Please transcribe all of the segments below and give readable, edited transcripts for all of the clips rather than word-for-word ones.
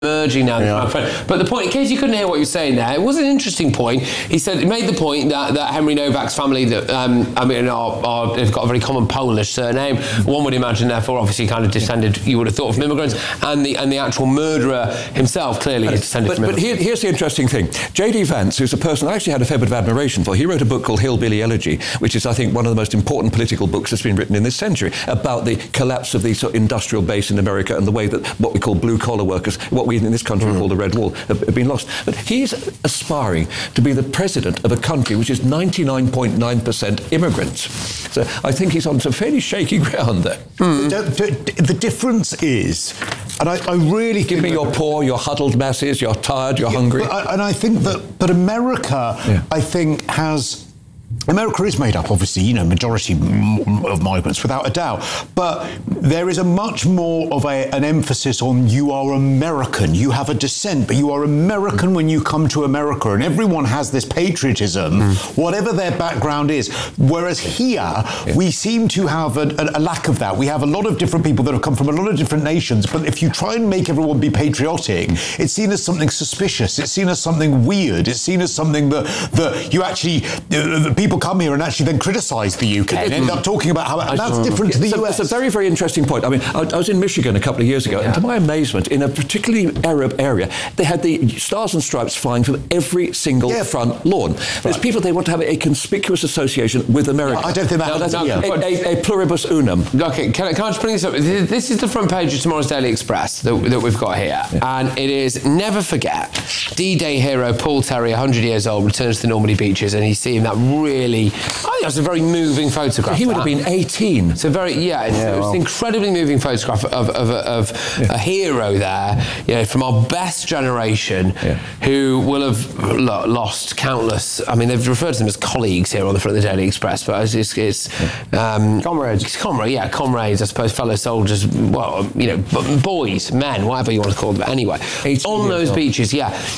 emerging now. Yeah. But the point, in case you couldn't hear what you were saying there, it was an interesting point. He made the point that Henry Novak's family, that they've got a very common Polish surname. One would imagine, therefore, obviously, kind of descended. You would have thought from immigrants, and the actual murderer himself clearly is descended from immigrants. But here's the interesting thing: J.D. Vance, who's a person I actually had a fair bit of admiration for, he wrote a book called Hillbilly Elegy, which is, I think, one of the most important political books that's been written in this century about the collapse of the sort of industrial base in America and the way that what we call blue-collar workers, what we in this country call the Red Wall, have been lost. But he's aspiring to be the president of a country which is 99.9% immigrants. So I think he's on some fairly shaky ground there. The difference is, and I really give me your poor, your huddled masses, you're tired, you're hungry. And I think that America, I think, America is made up, obviously, majority of migrants, without a doubt. But there is a much more of an emphasis on you are American. You have a descent, but you are American when you come to America. And everyone has this patriotism, whatever their background is. Whereas here, we seem to have a lack of that. We have a lot of different people that have come from a lot of different nations. But if you try and make everyone be patriotic, it's seen as something suspicious. It's seen as something weird. It's seen as something that you actually... people come here and actually then criticise the UK and end up talking about how that's different to the US. It's a very, very interesting point. I mean, I was in Michigan a couple of years ago, and to my amazement, in a particularly Arab area, they had the Stars and Stripes flying from every single front lawn. There's people, they want to have a conspicuous association with America. I don't think that's a pluribus unum. Okay, can I just bring this up? This is the front page of tomorrow's Daily Express that we've got here, and it is, never forget, D-Day hero Paul Terry, 100 years old, returns to the Normandy beaches, and he's seeing that really, I think that's a very moving photograph. He would have been 18. It's a very, it's an incredibly moving photograph of a hero there, from our best generation, who will have lost countless. I mean, they've referred to them as colleagues here on the front of the Daily Express, but it's comrades. Comrades, I suppose, fellow soldiers. Well, boys, men, whatever you want to call them. Anyway, on those beaches,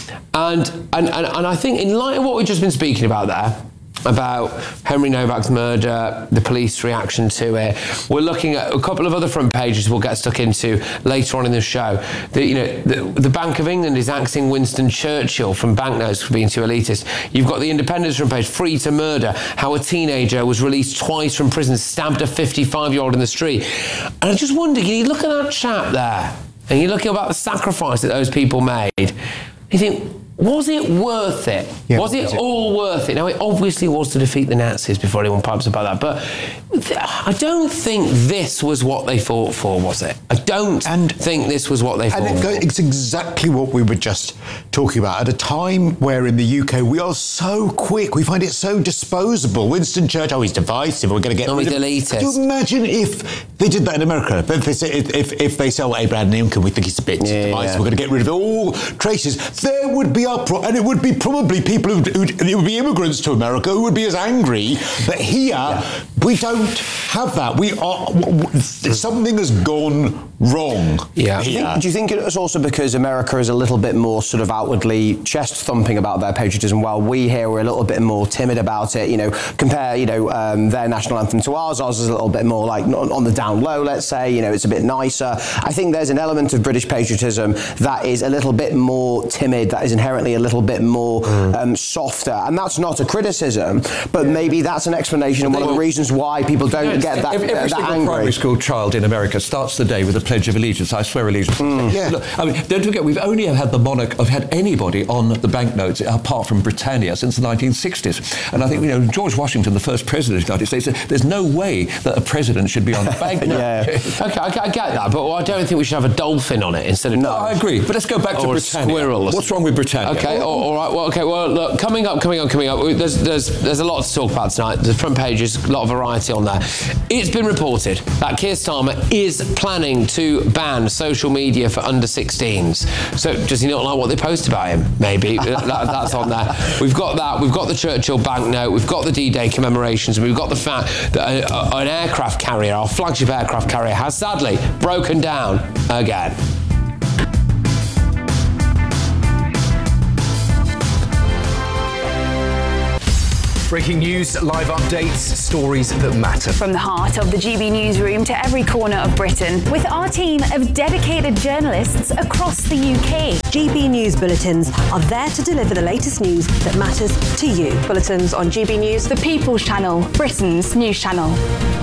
and I think in light of what we've just been speaking about there, about Henry Novak's murder, the police reaction to it, we're looking at a couple of other front pages we'll get stuck into later on in the show. The Bank of England is axing Winston Churchill from banknotes for being too elitist. You've got the Independence front page, free to murder, how a teenager was released twice from prison, stabbed a 55-year-old in the street. And I just wonder, you look at that chap there, and you're looking about the sacrifice that those people made, you think, was it worth it? Was it all worth it? Now, it obviously was to defeat the Nazis, before anyone pipes about that, but I don't think this was what they fought for, was it? I don't think this was what they fought for. It's exactly what we were just talking about. At a time where in the UK we are so quick, we find it so disposable. Winston Churchill, he's divisive, we're going to get rid of him. Could you imagine if they did that in America? If they sell Abraham Lincoln, we think he's a bit divisive, we're going to get rid of all traces. There would be uproar, and it would be probably people it would be immigrants to America who would be as angry. But here, we don't have that. Something has gone wrong. Do you think it's also because America is a little bit more sort of outwardly chest-thumping about their patriotism, while we here were a little bit more timid about it? Compare their national anthem to ours. Ours is a little bit more like on the down low, let's say. It's a bit nicer. I think there's an element of British patriotism that is a little bit more timid, that is inherently a little bit more softer, and that's not a criticism, but maybe that's an explanation and one of the reasons why people don't get that every that single angry. Primary school child in America starts the day with a Pledge of Allegiance. I swear allegiance. Look, I mean, don't forget, we've only had the monarch, had anybody on the banknotes apart from Britannia since the 1960s. And I think, George Washington, the first president of the United States, said there's no way that a president should be on a banknote. Okay, I get that, but I don't think we should have a dolphin on it instead of... No, I agree. But let's go back to Britannia. Squirrel. What's wrong with Britannia? Okay, all right. Well, look, coming up. There's a lot to talk about tonight. The front page is a lot of variety on there. It's been reported that Keir Starmer is planning to ban social media for under 16s. So does he not like what they post about him? Maybe that's on there. We've got that. We've got the Churchill banknote. We've got the D-Day commemorations. And we've got the fact that an aircraft carrier, our flagship aircraft carrier, has sadly broken down again. Breaking news, live updates, stories that matter. From the heart of the GB newsroom to every corner of Britain, with our team of dedicated journalists across the UK. GB News Bulletins are there to deliver the latest news that matters to you. Bulletins on GB News, the People's Channel, Britain's news channel.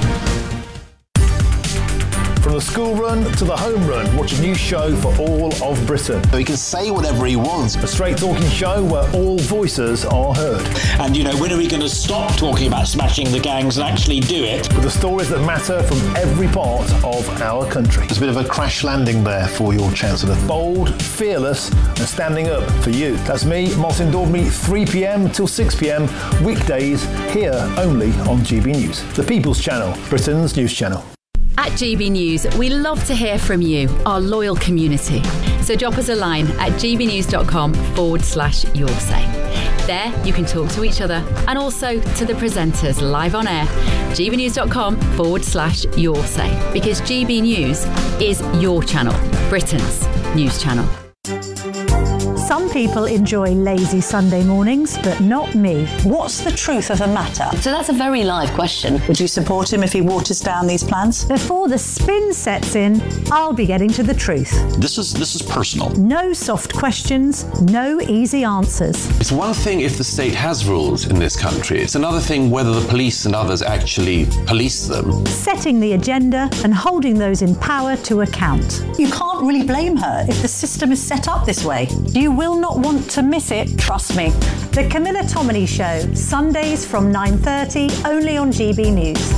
From the school run to the home run, watch a new show for all of Britain. He can say whatever he wants. A straight talking show where all voices are heard. And, when are we going to stop talking about smashing the gangs and actually do it? With the stories that matter from every part of our country. There's a bit of a crash landing there for your Chancellor. Bold, fearless and standing up for you. That's me, Martin Daubney, 3pm till 6pm, weekdays, here only on GB News. The People's Channel, Britain's news channel. At GB News, we love to hear from you, our loyal community. So drop us a line at gbnews.com/your say. There, you can talk to each other and also to the presenters live on air. gbnews.com/your say. Because GB News is your channel, Britain's news channel. Some people enjoy lazy Sunday mornings, but not me. What's the truth of the matter? So that's a very live question. Would you support him if he waters down these plans? Before the spin sets in, I'll be getting to the truth. This is personal. No soft questions, no easy answers. It's one thing if the state has rules in this country. It's another thing whether the police and others actually police them. Setting the agenda and holding those in power to account. You can't really blame her if the system is set up this way. You will not want to miss it, trust me. The Camilla Tominey Show, Sundays from 9:30, only on GB News.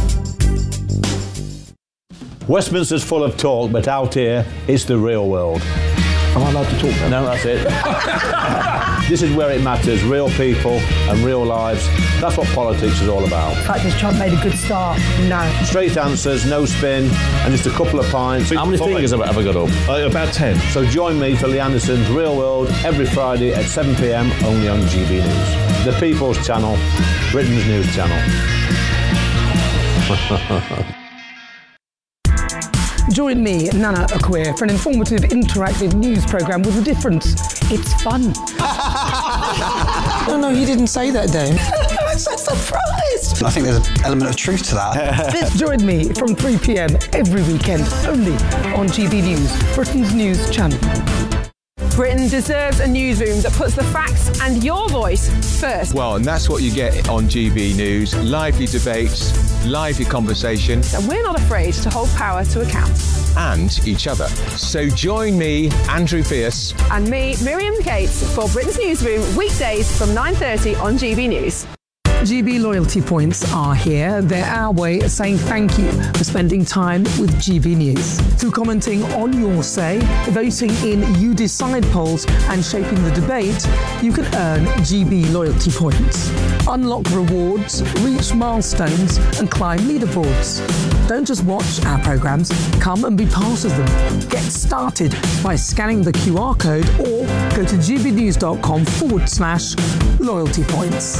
Westminster's full of talk, but out here, it's the real world. Am I allowed to talk now? No, that's it. This is where it matters, real people and real lives. That's what politics is all about. In fact, has Trump made a good start? No. Straight answers, no spin, and just a couple of pints. How many fingers have I got up? About 10. So join me for Lee Anderson's Real World every Friday at 7pm, only on GB News. The People's Channel, Britain's news channel. Join me, Nana Akweer, for an informative, interactive news programme with a difference. It's fun. No, he didn't say that, Dave. I'm so surprised. I think there's an element of truth to that. Join me from 3pm every weekend, only on GB News, Britain's news channel. Britain deserves a newsroom that puts the facts and your voice first. Well, and that's what you get on GB News. Lively debates, lively conversation. And we're not afraid to hold power to account. And each other. So join me, Andrew Pierce. And me, Miriam Gates, for Britain's Newsroom, weekdays from 9:30 on GB News. GB loyalty points are here. They're our way of saying thank you for spending time with GB News. Through commenting on your say, voting in You Decide polls and shaping the debate, you can earn GB loyalty points. Unlock rewards, reach milestones and climb leaderboards. Don't just watch our programmes, come and be part of them. Get started by scanning the QR code or go to gbnews.com/loyalty points.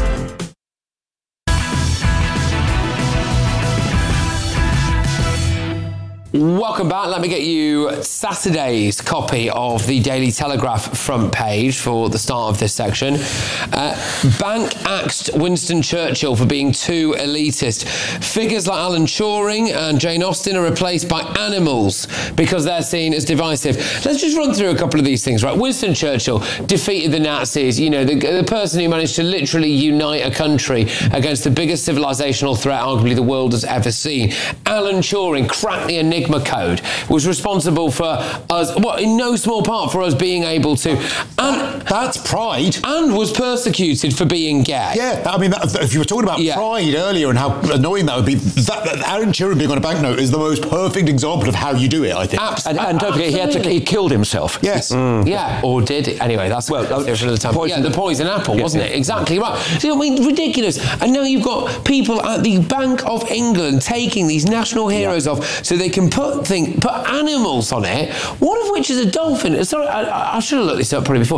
Welcome back. Let me get you Saturday's copy of the Daily Telegraph front page for the start of this section. Bank axed Winston Churchill for being too elitist. Figures like Alan Turing and Jane Austen are replaced by animals because they're seen as divisive. Let's just run through a couple of these things, right? Winston Churchill defeated the Nazis, the person who managed to literally unite a country against the biggest civilizational threat arguably the world has ever seen. Alan Turing cracked the Enigma code, was responsible for us, in no small part for us being able to, and that's pride, and was persecuted for being gay. Yeah, I mean, if you were talking about pride earlier and how annoying that would be, that Alan Turing being on a banknote is the most perfect example of how you do it, I think. And don't forget, he killed himself. Yes. Yeah, or did it? Anyway, that's the time. The poison apple, wasn't it? Exactly right. So, I mean, ridiculous. And now you've got people at the Bank of England taking these national heroes off so they can put animals on it, one of which is a dolphin. Sorry, I should have looked this up probably before. One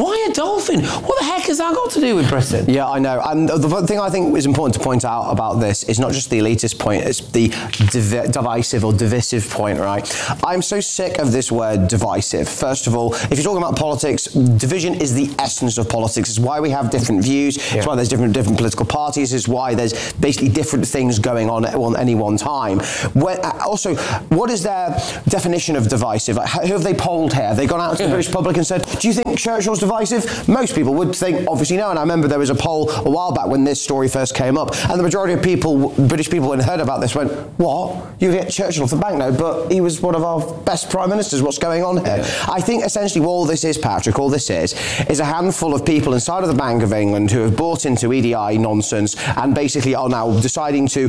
Why a dolphin? What the heck has that got to do with Britain? Yeah, I know. And the thing I think is important to point out about this is not just the elitist point, it's the divisive or divisive point, right? I'm so sick of this word divisive. First of all, if you're talking about politics, division is the essence of politics. It's why we have different views. It's why there's different political parties. It's why there's basically different things going on at any one time. Also, what is their definition of divisive? Like, who have they polled here? Have they gone out to the British public and said, do you think Churchill's divisive? Most people would think, obviously, no. And I remember there was a poll a while back when this story first came up, and the majority of people, British people, when heard about this, went, what? You get Churchill off the banknote, but he was one of our best prime ministers. What's going on here? I think essentially what all this is, Patrick, all this is a handful of people inside of the Bank of England who have bought into EDI nonsense and basically are now deciding to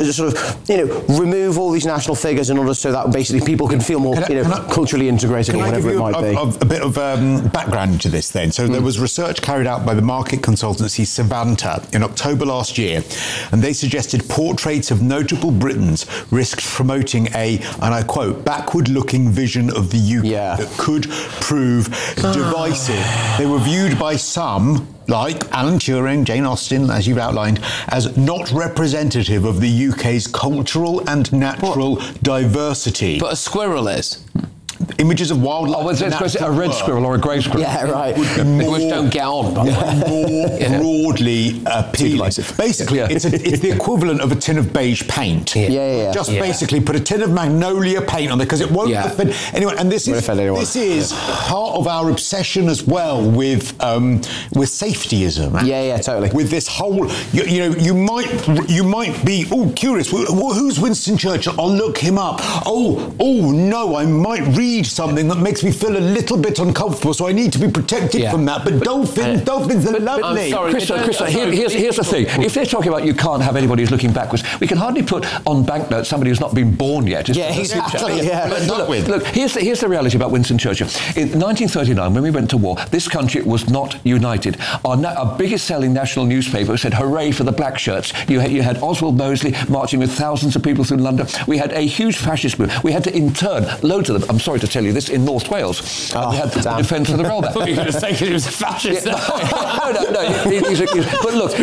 remove all these national figures in order so that basically people can feel more culturally integrated or whatever it might be. A bit of background to this then. So there was research carried out by the market consultancy Savanta in October last year, and they suggested portraits of notable Britons risked promoting a, and I quote, backward-looking vision of the UK that could prove divisive. They were viewed by some, like Alan Turing, Jane Austen, as you've outlined, as not representative of the UK's cultural and natural diversity. But a squirrel is. Images of wildlife. Oh, it's a red squirrel or a grey squirrel. Yeah, right. Which don't get on, by the way. More broadly appealing. Basically, it's the equivalent of a tin of beige paint. Just basically put a tin of magnolia paint on there because it won't offend anyone. And this is part of our obsession as well with safetyism. Yeah, totally. With this whole, you might be curious. Who's Winston Churchill? I'll look him up. Oh no, I might read something that makes me feel a little bit uncomfortable, so I need to be protected from that. But dolphins are lovely. Chris, here's the thing. If they're talking about you can't have anybody who's looking backwards, we can hardly put on banknotes somebody who's not been born yet. Exactly. Look, here's the reality about Winston Churchill. In 1939, when we went to war, this country was not united. Our biggest selling national newspaper said, hooray for the black shirts. You had Oswald Mosley marching with thousands of people through London. We had a huge fascist movement. We had to intern loads of them. I'm sorry to tell you this, in North Wales. We had the defence of the railway. I thought you were going to say he was a fascist. No. But look,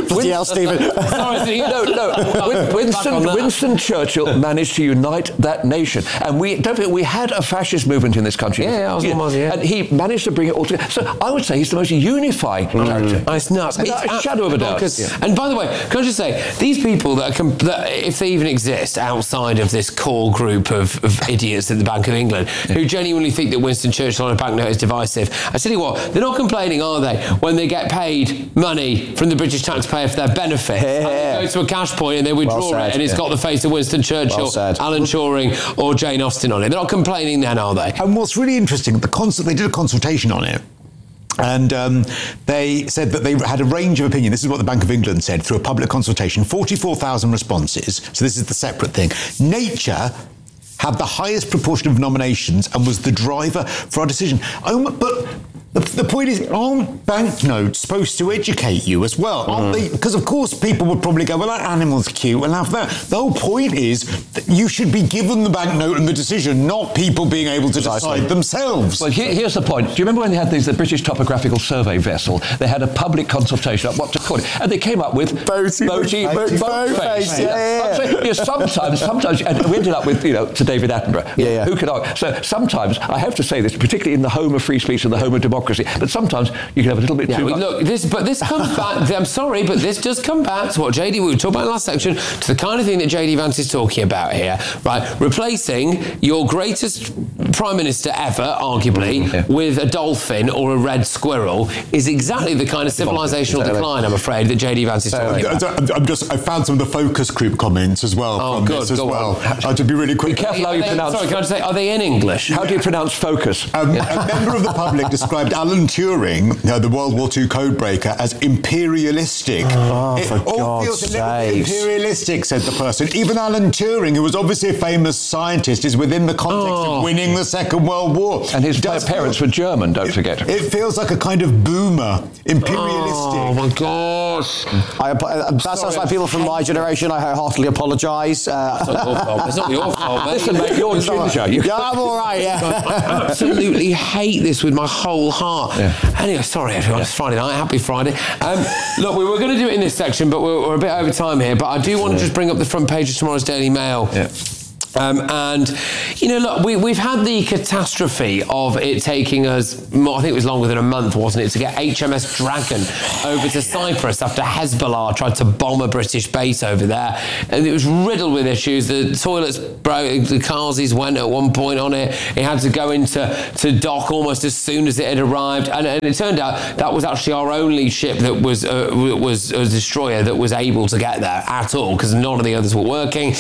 Winston Churchill managed to unite that nation. And we had a fascist movement in this country. And he managed to bring it all together. So I would say he's the most unifying character. It's nuts. Without a shadow of a doubt. And by the way, can I just say, these people that if they even exist outside of this core group of idiots at the Bank of England, who genuinely think that Winston Churchill on a banknote is divisive, I tell you what, they're not complaining, are they, when they get paid money from the British taxpayer for their benefit? And they go to a cash point and they withdraw it, and it's got the face of Winston Churchill, Alan Turing, or Jane Austen on it. They're not complaining then, are they? And what's really interesting, they did a consultation on it. And they said that they had a range of opinion. This is what the Bank of England said through a public consultation. 44,000 responses. So this is the separate thing. Nature had the highest proportion of nominations and was the driver for our decision. But the point is, aren't banknotes supposed to educate you as well? Aren't they? Because, of course, people would probably go, well, that animal's cute, we'll have that. The whole point is that you should be given the banknote and the decision, not people being able to decide themselves. Well, here's the point. Do you remember when they had the British Topographical Survey vessel? They had a public consultation on what to call it, and they came up with Boaty Boatface. Sometimes, and we ended up with, to David Attenborough. Who could argue? So sometimes, I have to say this, particularly in the home of free speech and the home of democracy, but sometimes you can have a little bit too much. Look, this comes back, I'm sorry, but this does come back to what we were talking about in the last section, to the kind of thing that JD Vance is talking about here, right? Replacing your greatest Prime Minister ever, arguably, with a dolphin or a red squirrel is exactly the kind of civilisational decline, I'm afraid, that JD Vance is talking about. I found some of the focus group comments as well from this as well. To be really quick. Be careful how you pronounce. Sorry, can I just say, are they in English? How do you pronounce focus? A member of the public described Alan Turing, the World War II codebreaker, as imperialistic. For God's sake. Imperialistic, said the person. Even Alan Turing, who was obviously a famous scientist, is within the context of winning the the Second World War. And his parents were German, don't forget. It feels like a kind of boomer, imperialistic. Oh my gosh. That sounds like people from my generation. I heartily apologise. It's not your fault. It's not your fault, mate. Listen, mate, you're ginger. Yeah, I'm all right, yeah. I absolutely hate this with my whole heart. Yeah. Anyway, sorry everyone, it's Friday night. Happy Friday. Look, we were going to do it in this section, but we're a bit over time here. But I do want to just bring up the front page of tomorrow's Daily Mail. Yeah. And, you know, look, we've had the catastrophe of it taking us, I think it was longer than a month, wasn't it, to get HMS Dragon over to Cyprus after Hezbollah tried to bomb a British base over there. And it was riddled with issues. The toilets broke, the Kazis went at one point on it. It had to go into dock almost as soon as it had arrived. And it turned out that was actually our only ship that was a destroyer that was able to get there at all, because none of the others were working.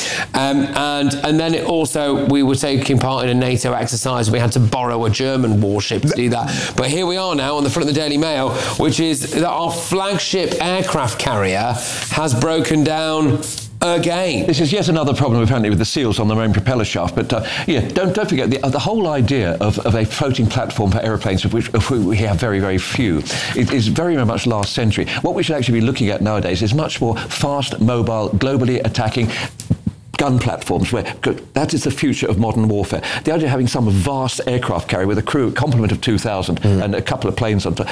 And then it also, we were taking part in a NATO exercise. We had to borrow a German warship to do that. But here we are now on the front of the Daily Mail, which is that our flagship aircraft carrier has broken down again. This is yet another problem apparently with the seals on the main propeller shaft. But don't forget the whole idea of a floating platform for aeroplanes, of which we have very, very few, it is very, very much last century. What we should actually be looking at nowadays is much more fast, mobile, globally attacking gun platforms, where that is the future of modern warfare. The idea of having some vast aircraft carrier with a crew complement of 2,000 and a couple of planes on top,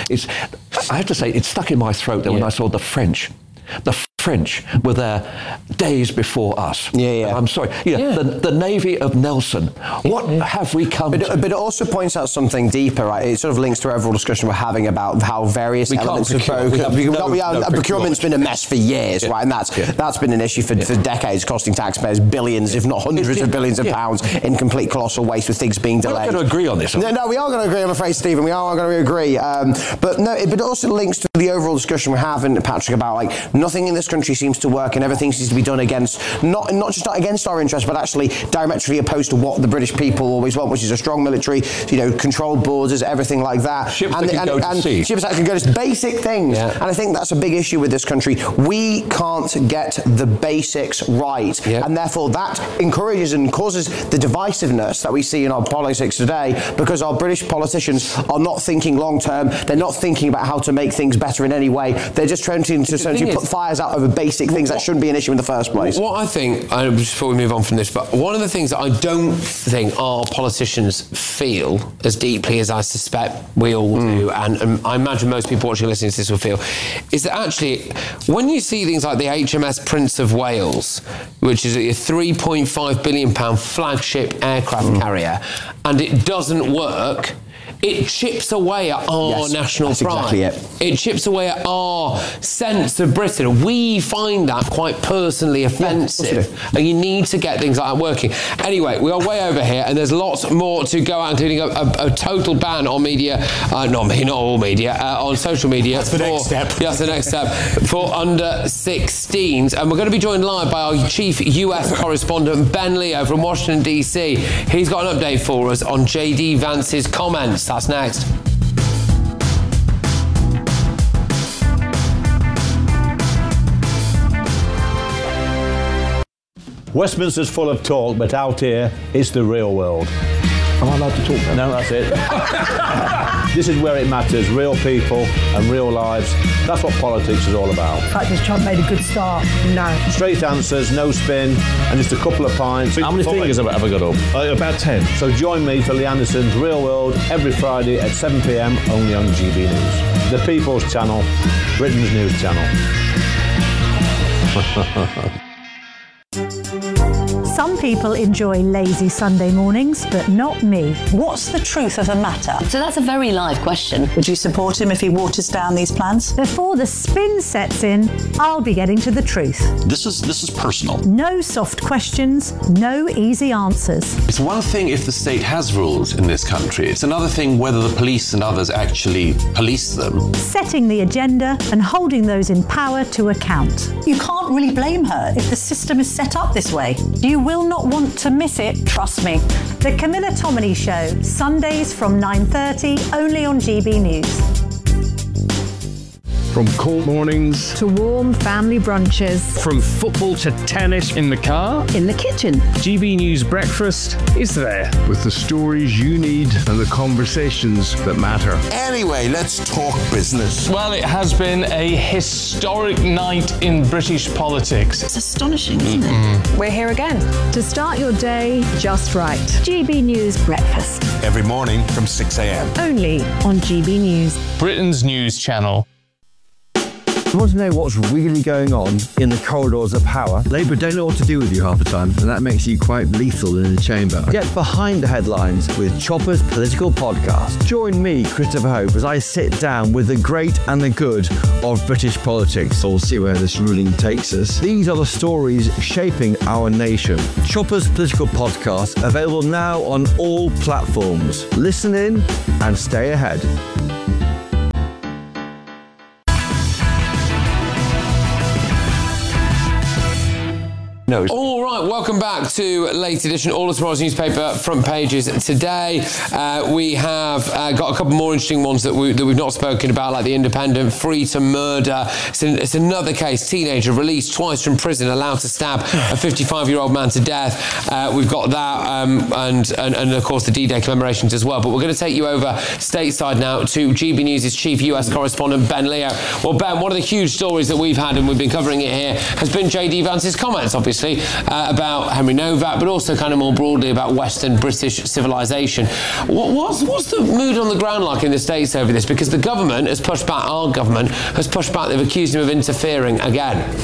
I have to say, it stuck in my throat there when I saw the French. The French were there days before us. Yeah. I'm sorry. The Navy of Nelson. What have we come to? But it also points out something deeper, right? It sort of links to our overall discussion we're having about how various elements of procurement's been a mess for years, right? And that's been an issue for decades, costing taxpayers billions, if not hundreds of billions of pounds in complete colossal waste, with things being delayed. We're not going to agree on this. No, we are going to agree, I'm afraid, Stephen. We are going to agree. But it also links to the overall discussion we're having, Patrick, about like nothing in this country seems to work, and everything seems to be done against not just against our interests, but actually diametrically opposed to what the British people always want, which is a strong military, controlled borders, everything like that. Ships that can go to sea. Ships that can go to basic things. Yeah. And I think that's a big issue with this country. We can't get the basics right, and therefore that encourages and causes the divisiveness that we see in our politics today, because our British politicians are not thinking long term. They're not thinking about how to make things better in any way. They're just trying to put fires out over basic things that shouldn't be an issue in the first place. What I think, just before we move on from this, but one of the things that I don't think our politicians feel as deeply as I suspect we all do, and I imagine most people watching and listening to this will feel, is that actually, when you see things like the HMS Prince of Wales, which is a £3.5 billion flagship aircraft carrier, and it doesn't work, it chips away at our national pride. Exactly it. It chips away at our sense of Britain. We find that quite personally offensive. And you need to get things like that working. Anyway, we are way over here, and there's lots more to go out, including a total ban on media, not all media, on social media. That's the next step. Yeah, that's the next step, for under 16s. And we're going to be joined live by our chief US correspondent, Ben Leo from Washington, D.C. He's got an update for us on J.D. Vance's comments. That's next. Westminster's full of talk, but out here, it's the real world. Am I allowed to talk now? No, that's it. This is where it matters, real people and real lives. That's what politics is all about. In fact, this Trump made a good start. No. Straight answers, no spin, and just a couple of pints. How many fingers have I ever got up? About 10. So join me for Lee Anderson's Real World every Friday at 7 p.m, only on GB News. The People's Channel, Britain's news channel. Some people enjoy lazy Sunday mornings, but not me. What's the truth of the matter? So that's a very live question. Would you support him if he waters down these plans? Before the spin sets in, I'll be getting to the truth. This is personal. No soft questions, no easy answers. It's one thing if the state has rules in this country. It's another thing whether the police and others actually police them. Setting the agenda and holding those in power to account. You can't really blame her if the system is set up this way. You will not want to miss it, trust me. The Camilla Tominey Show, Sundays from 9:30, only on GB News. From cold mornings to warm family brunches. From football to tennis in the car. In the kitchen. GB News Breakfast is there. With the stories you need and the conversations that matter. Anyway, let's talk business. Well, it has been a historic night in British politics. It's astonishing, isn't it? We're here again to start your day just right. GB News Breakfast. Every morning from 6 a.m. Only on GB News. Britain's news channel. You want to know what's really going on in the corridors of power? Labour don't know what to do with you half the time, and that makes you quite lethal in the chamber. Get behind the headlines with Chopper's Political Podcast. Join me, Christopher Hope, as I sit down with the great and the good of British politics. We'll see where this ruling takes us. These are the stories shaping our nation. Chopper's Political Podcast, available now on all platforms. Listen in and stay ahead. No. All right, welcome back to late edition, all of tomorrow's newspaper front pages. Today we have got a couple more interesting ones that we've not spoken about, like the Independent, free to murder. It's another case, teenager released twice from prison, allowed to stab a 55-year-old man to death. We've got that and of course the D-Day commemorations as well. But we're going to take you over stateside now to GB News' chief US correspondent, Ben Leo. Well, Ben, one of the huge stories that we've had, and we've been covering it here, has been JD Vance's comments, obviously, about Henry Novak, but also kind of more broadly about Western British civilization. What's the mood on the ground like in the States over this? Because the government has pushed back, our government has pushed back, they've accused him of interfering again.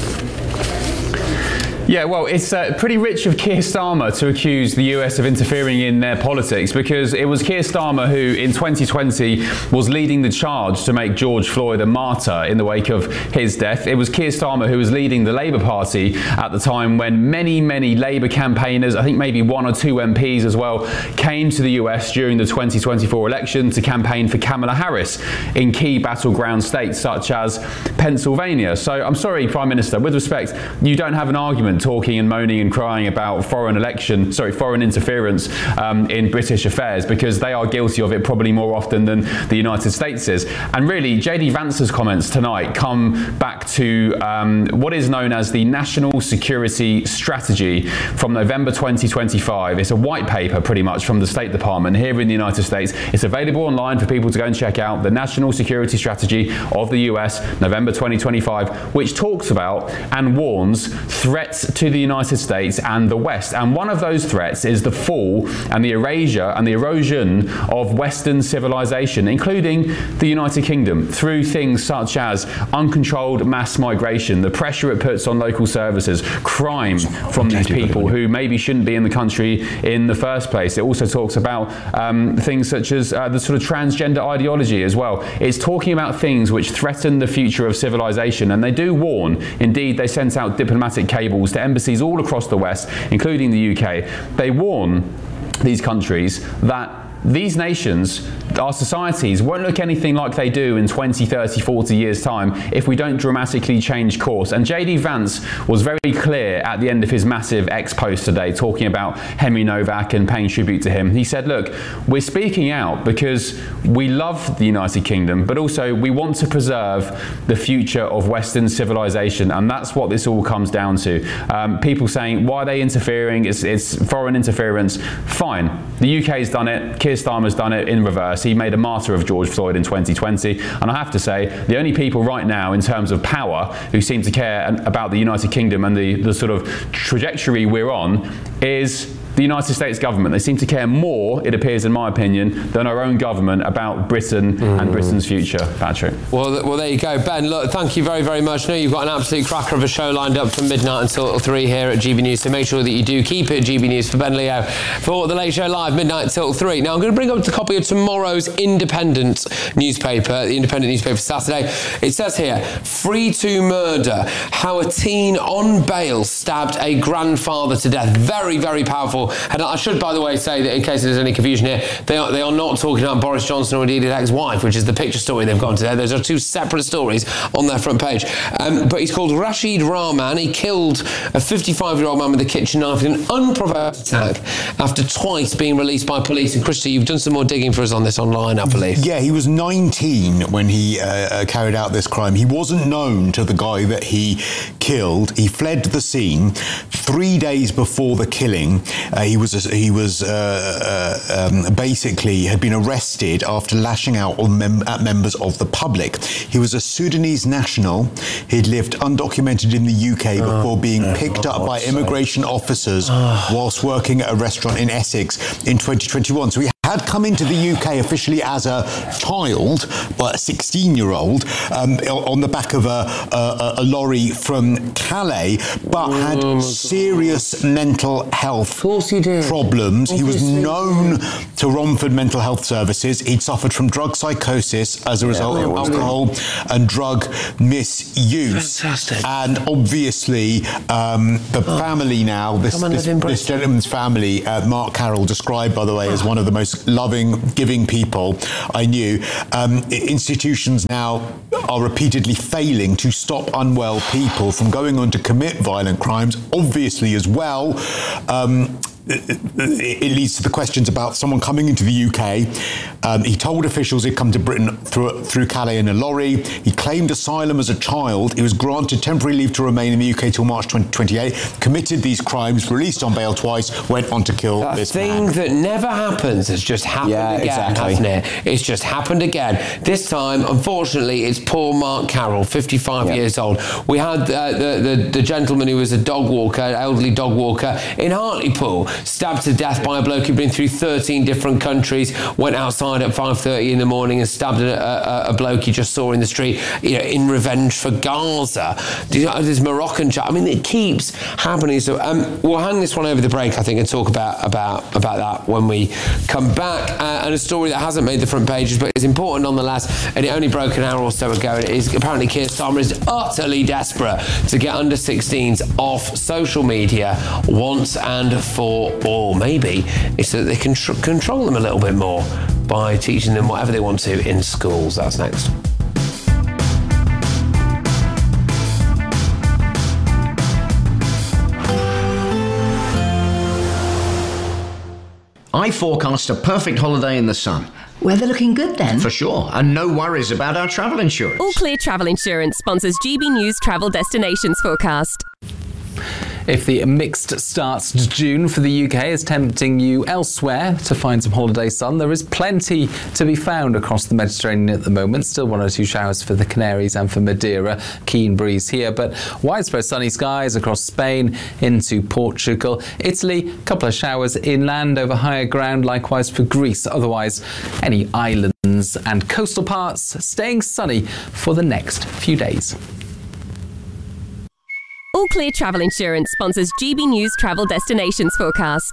Yeah, well, it's pretty rich of Keir Starmer to accuse the US of interfering in their politics, because it was Keir Starmer who in 2020 was leading the charge to make George Floyd a martyr in the wake of his death. It was Keir Starmer who was leading the Labour Party at the time when many Labour campaigners, I think maybe 1 or 2 MPs as well, came to the US during the 2024 election to campaign for Kamala Harris in key battleground states such as Pennsylvania. So I'm sorry, Prime Minister, with respect, you don't have an argument talking and moaning and crying about foreign interference in British affairs, because they are guilty of it probably more often than the United States is. And really, JD Vance's comments tonight come back to what is known as the National Security Strategy from November 2025. It's a white paper pretty much from the State Department here in the United States. It's available online for people to go and check out, the National Security Strategy of the US, November 2025, which talks about and warns threats to the United States and the West. And one of those threats is the fall and the erasure and the erosion of Western civilization, including the United Kingdom, through things such as uncontrolled mass migration, the pressure it puts on local services, crime from these people who maybe shouldn't be in the country in the first place. It also talks about things such as the sort of transgender ideology as well. It's talking about things which threaten the future of civilization, and they do warn. Indeed, they sent out diplomatic cables to embassies all across the West, including the UK. They warn these countries that these nations, our societies, won't look anything like they do in 20, 30, 40 years' time if we don't dramatically change course. And JD Vance was very clear at the end of his massive X post today, talking about Henry Novak and paying tribute to him. He said, look, we're speaking out because we love the United Kingdom, but also we want to preserve the future of Western civilization. And that's what this all comes down to. People saying, why are they interfering? It's foreign interference. Fine. The UK's done it. Keir Starmer's done it in reverse. He made a martyr of George Floyd in 2020. And I have to say, the only people right now in terms of power who seem to care about the United Kingdom and the sort of trajectory we're on is the United States government. They seem to care more, it appears in my opinion, than our own government about Britain and Britain's future. Patrick. Well, there you go. Ben, look, thank you very, very much. I know you've got an absolute cracker of a show lined up from midnight until 3 here at GB News, so make sure that you do keep it at GB News for Ben Leo for The Late Show Live, midnight till 3. Now, I'm going to bring up the copy of tomorrow's Independent newspaper, the Independent newspaper Saturday. It says here, free to murder, how a teen on bail stabbed a grandfather to death. Very, very powerful Michael. And I should, by the way, say that in case there's any confusion here, they are not talking about Boris Johnson or indeed his ex-wife, which is the picture story they've gone to there. Those are two separate stories on their front page. But he's called Rashid Rahman. He killed a 55-year-old man with a kitchen knife in an unprovoked attack after twice being released by police. And Christy, you've done some more digging for us on this online, I believe. Yeah, he was 19 when he carried out this crime. He wasn't known to the guy that he killed. He fled the scene 3 days before the killing. He was basically had been arrested after lashing out at members of the public. He was a Sudanese national. He'd lived undocumented in the UK before being picked up by immigration officers whilst working at a restaurant in Essex in 2021. So he had come into the UK officially as a child, but a 16-year-old, on the back of a lorry from Calais, but had serious mental health problems. He was known to Romford Mental Health Services. He'd suffered from drug psychosis as a result of alcohol and drug misuse. Fantastic. And obviously, the family now, this gentleman's family, Mark Carroll, described, by the way, as one of the most loving, giving people I knew. Institutions now are repeatedly failing to stop unwell people from going on to commit violent crimes, obviously as well. It leads to the questions about someone coming into the UK. He told officials he'd come to Britain through Calais in a lorry. He claimed asylum as a child. He was granted temporary leave to remain in the UK till March 2028. Committed these crimes, released on bail twice, went on to kill this man. Thing that never happens has just happened again, hasn't it? It's just happened again. This time, unfortunately, it's poor Mark Carroll, 55 years old. We had the gentleman who was a dog walker, elderly dog walker in Hartlepool, stabbed to death by a bloke who'd been through 13 different countries, went outside at 5:30 in the morning and stabbed a bloke he just saw in the street, in revenge for Gaza. This Moroccan chap. I mean, it keeps happening. So we'll hang this one over the break, I think, and talk about that when we come back. And a story that hasn't made the front pages, but is important nonetheless, and it only broke an hour or so ago. It is apparently Keir Starmer is utterly desperate to get under 16s off social media once and for all. Maybe it's so that they can control them a little bit more by teaching them whatever they want to in schools. That's next. I forecast a perfect holiday in the sun. Weather looking good then? For sure, and no worries about our travel insurance. All Clear Travel Insurance sponsors GB News Travel Destinations Forecast. If the mixed start to June for the UK is tempting you elsewhere to find some holiday sun, there is plenty to be found across the Mediterranean at the moment. Still one or two showers for the Canaries and for Madeira. Keen breeze here, but widespread sunny skies across Spain into Portugal. Italy, a couple of showers inland over higher ground, likewise for Greece. Otherwise, any islands and coastal parts staying sunny for the next few days. All Clear Travel Insurance sponsors GB News Travel Destinations Forecast.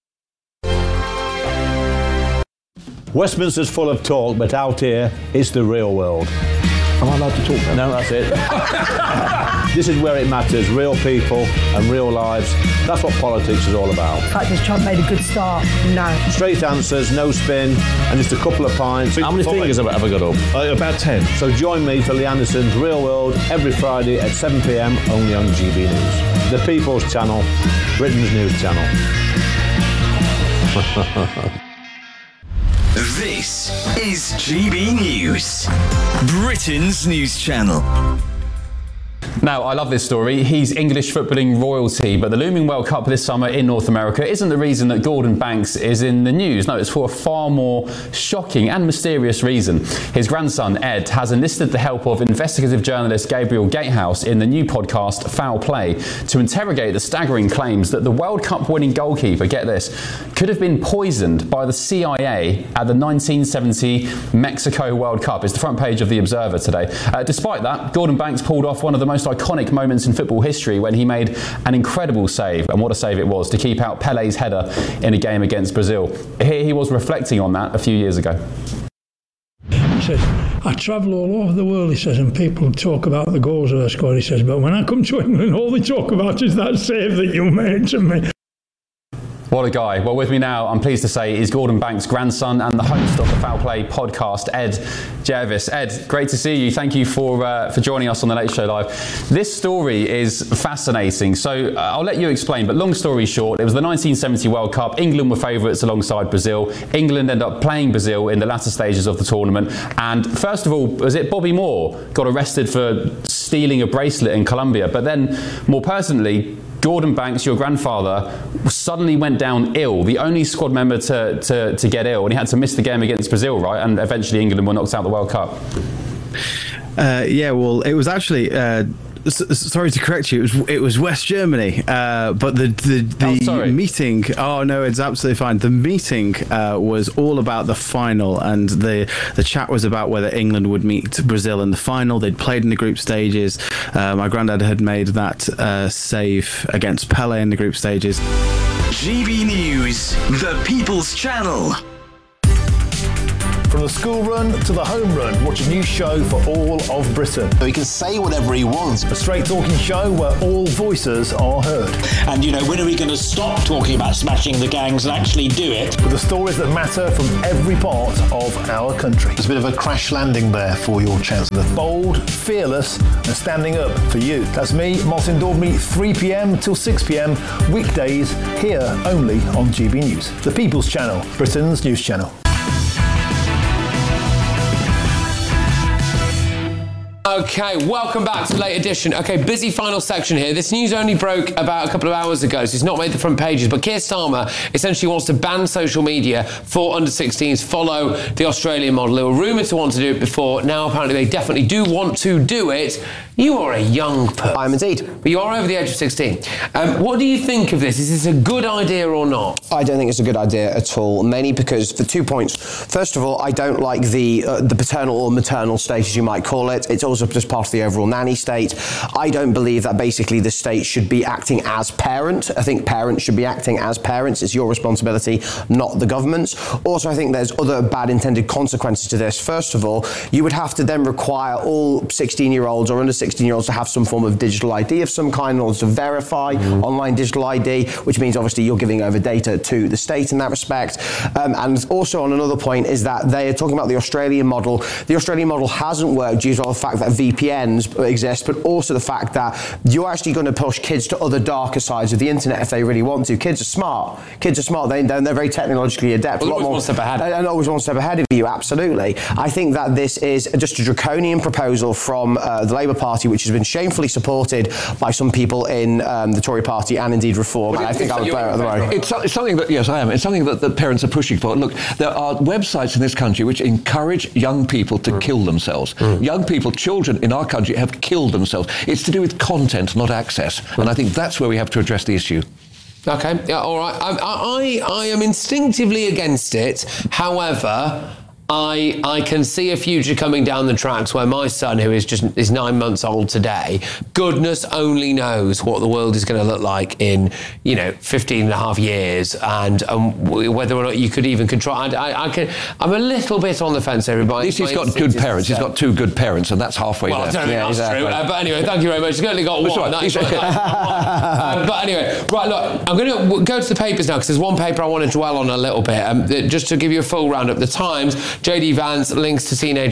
Westminster's full of talk, but out here, it's the real world. Am I allowed to talk now? No, that's it. This is where it matters, real people and real lives. That's what politics is all about. The fact is Trump made a good start. No. Straight answers, no spin, and just a couple of pints. How many fingers have I got up? About 10. So join me for Lee Anderson's Real World every Friday at 7 p.m. only on GB News. The People's Channel, Britain's news channel. This is GB News, Britain's news channel. Now, I love this story. He's English footballing royalty, but the looming World Cup this summer in North America isn't the reason that Gordon Banks is in the news. No, it's for a far more shocking and mysterious reason. His grandson, Ed, has enlisted the help of investigative journalist Gabriel Gatehouse in the new podcast Foul Play to interrogate the staggering claims that the World Cup winning goalkeeper, get this, could have been poisoned by the CIA at the 1970 Mexico World Cup. It's the front page of The Observer today. Despite that, Gordon Banks pulled off one of the most iconic moments in football history when he made an incredible save, and what a save it was, to keep out Pele's header in a game against Brazil. Here he was reflecting on that a few years ago. He says, I travel all over the world, he says, and people talk about the goals that I scored, he says, but when I come to England, all they talk about is that save that you made to me. What a guy. Well, with me now, I'm pleased to say, is Gordon Banks' grandson and the host of the Foul Play podcast, Ed Jervis. Ed, great to see you. Thank you for joining us on the Late Show Live. This story is fascinating. So I'll let you explain, but long story short, it was the 1970 World Cup. England were favourites alongside Brazil. England ended up playing Brazil in the latter stages of the tournament. And first of all, was it Bobby Moore got arrested for stealing a bracelet in Colombia? But then, more personally, Gordon Banks, your grandfather, suddenly went down ill, the only squad member to get ill, and he had to miss the game against Brazil, right? And eventually England were knocked out of the World Cup. Yeah, well, it was actually... sorry to correct you. It was West Germany, but the meeting. Oh no, it's absolutely fine. The meeting was all about the final, and the chat was about whether England would meet Brazil in the final. They'd played in the group stages. My granddad had made that save against Pele in the group stages. GB News, the People's Channel. From the school run to the home run, watch a new show for all of Britain. So he can say whatever he wants. A straight talking show where all voices are heard. And, when are we going to stop talking about smashing the gangs and actually do it? With the stories that matter from every part of our country. There's a bit of a crash landing there for your Chancellor. Bold, fearless, and standing up for you. That's me, Martin Daubney, 3 p.m. till 6 p.m. weekdays, here only on GB News. The People's Channel, Britain's news channel. Okay, welcome back to Late Edition. Okay, busy final section here. This news only broke about a couple of hours ago, so it's not made the front pages, but Keir Starmer essentially wants to ban social media for under-16s, follow the Australian model. They were rumoured to want to do it before. Now apparently they definitely do want to do it. You are a young person. I am indeed. But you are over the age of 16. What do you think of this? Is this a good idea or not? I don't think it's a good idea at all, mainly because for 2 points. First of all, I don't like the paternal or maternal state, as you might call it. It's also just part of the overall nanny state. I don't believe that basically the state should be acting as parent. I think parents should be acting as parents. It's your responsibility, not the government's. Also, I think there's other bad intended consequences to this. First of all, you would have to then require all 16-year-olds or under 16-year-olds to have some form of digital ID of some kind in order to verify online digital ID, which means obviously you're giving over data to the state in that respect. And also on another point is that they are talking about the Australian model. The Australian model hasn't worked due to the fact that VPNs exist, but also the fact that you're actually going to push kids to other darker sides of the internet if they really want to. Kids are smart. They're very technologically adept. Well, always one step ahead. And always one step ahead of you, absolutely. I think that this is just a draconian proposal from the Labour Party, which has been shamefully supported by some people in the Tory Party and indeed Reform. And I think I would play it at the moment. It's something that, yes, I am. It's something that parents are pushing for. Look, there are websites in this country which encourage young people to kill themselves. Young people, children in our country have killed themselves. It's to do with content, not access. And I think that's where we have to address the issue. Okay, yeah, all right. I am instinctively against it. However, I can see a future coming down the tracks where my son, who is 9 months old today, goodness only knows what the world is going to look like in 15 and a half years, and whether or not you could even control. I'm a little bit on the fence, everybody. At least he's got good parents. He's got two good parents, and that's halfway there. I don't think that's true. But anyway, thank you very much. He's only got one. But anyway, right, look, I'm going to go to the papers now because there's one paper I want to dwell on a little bit. Just to give you a full roundup, The Times. JD Vance links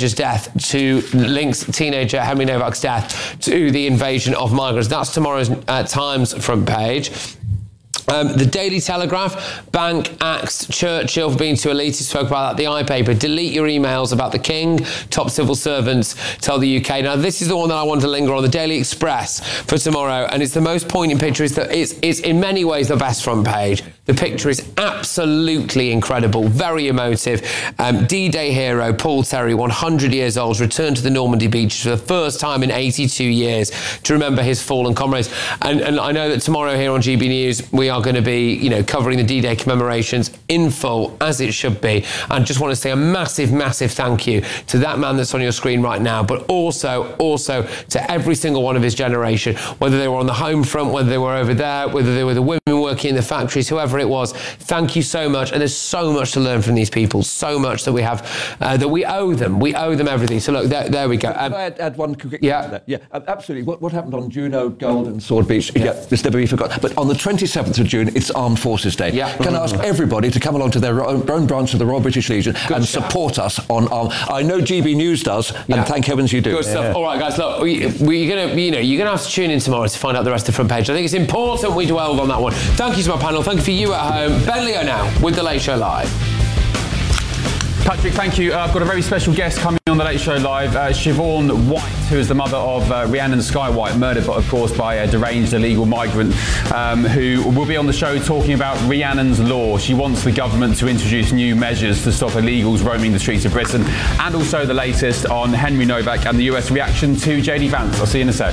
teenager Henry Novak's death to the invasion of migrants. That's tomorrow's Times front page. The Daily Telegraph, Bank axed Churchill for being too elitist. Spoke about that. The iPaper, delete your emails about the King. Top civil servants tell the UK. Now, this is the one that I want to linger on. The Daily Express for tomorrow, and it's the most poignant picture. It's in many ways the best front page. The picture is absolutely incredible, very emotive. D-Day hero Paul Terry, 100 years old, returned to the Normandy beaches for the first time in 82 years to remember his fallen comrades. And I know that tomorrow here on GB News, we are going to be, covering the D-Day commemorations in full, as it should be. And just want to say a massive, massive thank you to that man that's on your screen right now, but also to every single one of his generation, whether they were on the home front, whether they were over there, whether they were the women working in the factories, whoever it was, thank you so much. And there's so much to learn from these people, so much that we have, that we owe them. We owe them everything. So look, there we go. Can I add one quick thing to that? Yeah, absolutely. What happened on Juno, Gold and Sword Beach, it's never be forgotten. But on the 27th of June, it's Armed Forces Day. Yeah. Can I ask everybody to come along to their own branch of the Royal British Legion and support us on Armed? I know GB News does, and thank heavens you do. Good stuff. All right, guys, look, you're gonna have to tune in tomorrow to find out the rest of the front page. I think it's important we dwell on that one. Thank you to my panel. Thank you for you at home. Ben Leo now with The Late Show Live. Patrick, thank you. I've got a very special guest coming on The Late Show Live, Siobhan White, who is the mother of Rhiannon Sky White, murdered, of course, by a deranged illegal migrant, who will be on the show talking about Rhiannon's law. She wants the government to introduce new measures to stop illegals roaming the streets of Britain, and also the latest on Henry Novak and the US reaction to JD Vance. I'll see you in a sec.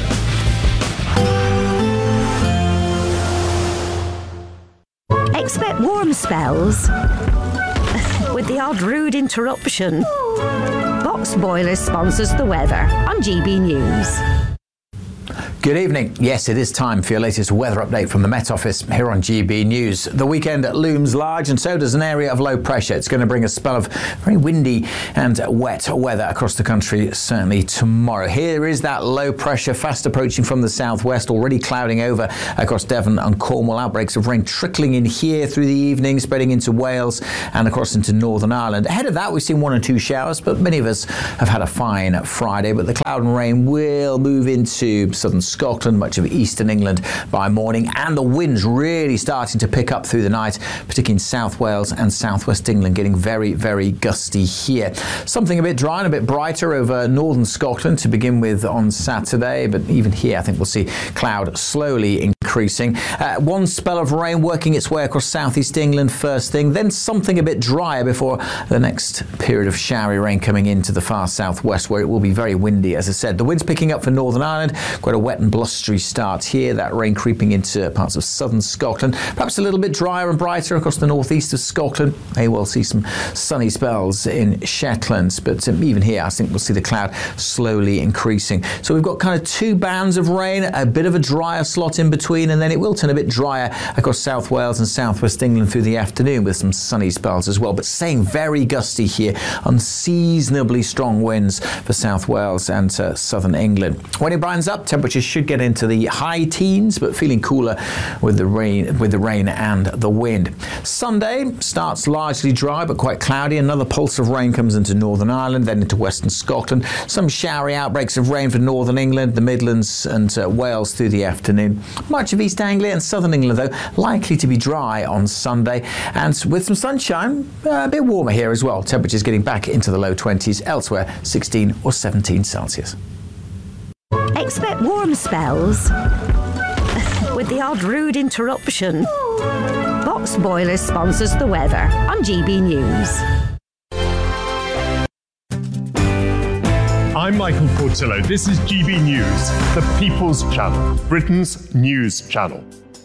Expect warm spells with the odd rude interruption. Box Boilers sponsors the weather on GB News. Good evening. Yes, it is time for your latest weather update from the Met Office here on GB News. The weekend looms large, and so does an area of low pressure. It's going to bring a spell of very windy and wet weather across the country, certainly tomorrow. Here is that low pressure fast approaching from the southwest, already clouding over across Devon and Cornwall. Outbreaks of rain trickling in here through the evening, spreading into Wales and across into Northern Ireland. Ahead of that, we've seen 1 or 2 showers, but many of us have had a fine Friday. But the cloud and rain will move into southern Scotland, much of eastern England by morning, and the winds really starting to pick up through the night, particularly in South Wales and southwest England, getting very, very gusty here. Something a bit dry and a bit brighter over northern Scotland to begin with on Saturday, but even here I think we'll see cloud slowly increasing. One spell of rain working its way across southeast England first thing, then something a bit drier before the next period of showery rain coming into the far southwest, where it will be very windy. As I said, the winds picking up for Northern Ireland, quite a wet and blustery start here. That rain creeping into parts of southern Scotland, perhaps a little bit drier and brighter across the northeast of Scotland. May well see some sunny spells in Shetland, but even here I think we'll see the cloud slowly increasing. So we've got kind of 2 bands of rain, a bit of a drier slot in between, and then it will turn a bit drier across South Wales and southwest England through the afternoon with some sunny spells as well, but staying very gusty here. Unseasonably strong winds for South Wales and southern England. When it brightens up, temperatures should get into the high teens, but feeling cooler with the rain and the wind. Sunday starts largely dry but quite cloudy. Another pulse of rain comes into Northern Ireland, then into western Scotland. Some showery outbreaks of rain for northern England, the Midlands and Wales through the afternoon. Much of East Anglia and southern England, though, likely to be dry on Sunday, and with some sunshine, a bit warmer here as well. Temperatures getting back into the low 20s, elsewhere 16 or 17 Celsius. Expect warm spells with the odd rude interruption. Box Boilers sponsors the weather on GB News. I'm Michael Portillo. This is GB News, the People's Channel, Britain's news channel.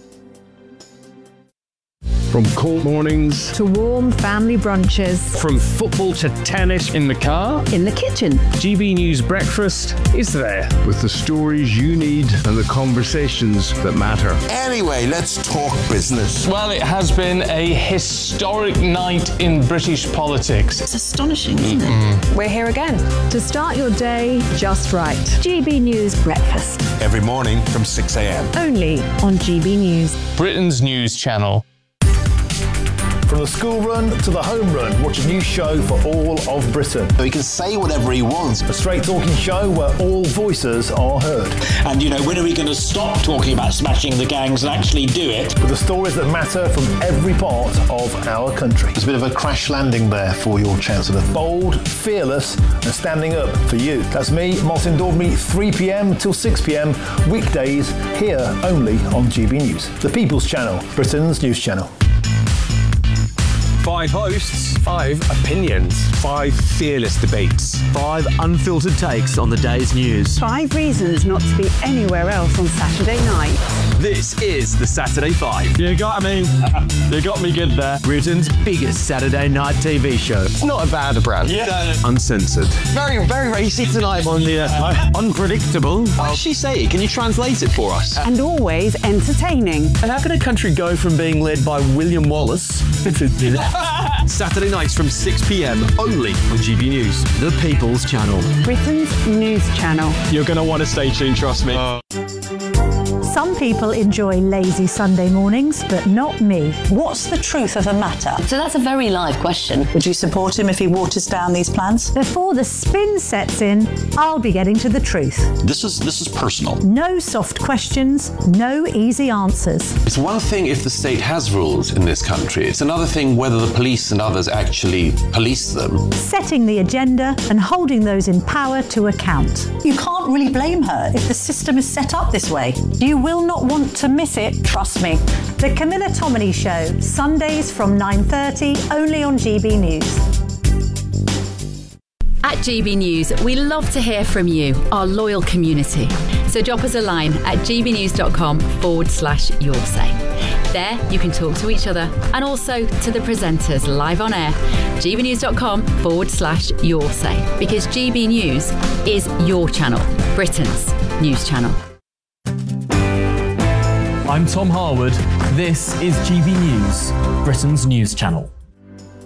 From cold mornings to warm family brunches. From football to tennis in the car. In the kitchen. GB News Breakfast is there. With the stories you need and the conversations that matter. Anyway, let's talk business. Well, it has been a historic night in British politics. It's astonishing, isn't it? We're here again to start your day just right. GB News Breakfast. Every morning from 6 a.m. Only on GB News. Britain's news channel. From the school run to the home run, watch a new show for all of Britain. So he can say whatever he wants. A straight talking show where all voices are heard. And, when are we going to stop talking about smashing the gangs and actually do it? With the stories that matter from every part of our country. There's a bit of a crash landing there for your Chancellor. Bold, fearless and standing up for you. That's me, Martin Daubney, 3 p.m. till 6 p.m. weekdays here only on GB News. The People's Channel, Britain's news channel. 5 hosts, 5 opinions, 5 fearless debates, 5 unfiltered takes on the day's news. 5 reasons not to be anywhere else on Saturday night. This is the Saturday 5. You got me. You got me good there. Britain's biggest Saturday night TV show. It's not a bad brand. Yeah. Uncensored. Very, very racy tonight on the unpredictable. What did she say? Can you translate it for us? And always entertaining. And how can a country go from being led by William Wallace to Saturday nights from 6 p.m. only on GB News. The People's Channel. Britain's news channel. You're going to want to stay tuned, trust me. Some people enjoy lazy Sunday mornings, but not me. What's the truth of the matter? So that's a very live question. Would you support him if he waters down these plans? Before the spin sets in, I'll be getting to the truth. This is personal. No soft questions, no easy answers. It's one thing if the state has rules in this country. It's another thing whether the police and others actually police them. Setting the agenda and holding those in power to account. You can't really blame her if the system is set up this way. You will not want to miss it, trust me. The Camilla Tominey Show, Sundays from 9:30, only on GB News. At GB News, we love to hear from you, our loyal community. So drop us a line at gbnews.com/yoursay. There, you can talk to each other and also to the presenters live on air. gbnews.com/yoursay. Because GB News is your channel, Britain's news channel. I'm Tom Harwood. This is GB News, Britain's news channel.